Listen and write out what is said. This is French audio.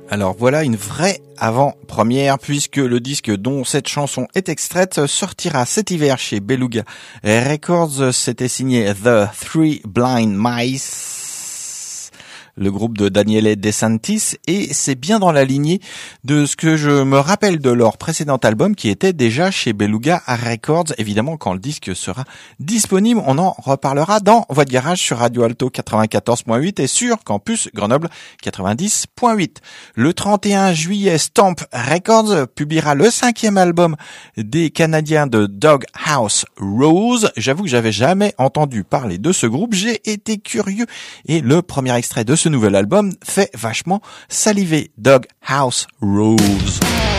Alors voilà une vraie avant-première puisque le disque dont cette chanson est extraite sortira cet hiver chez Beluga Records. C'était signé The Three Blind Mice, le groupe de Daniele De Santis, et c'est bien dans la lignée de ce que je me rappelle de leur précédent album qui était déjà chez Beluga Records. Évidemment, quand le disque sera disponible, on en reparlera dans Voix de Garage sur Radio Alto 94.8 et sur Campus Grenoble 90.8. Le 31 juillet, Stamp Records publiera le 5e album des Canadiens de Doghouse Rose. J'avoue que j'avais jamais entendu parler de ce groupe, j'ai été curieux et le premier extrait de ce nouvel album fait vachement saliver. Doghouse Rose.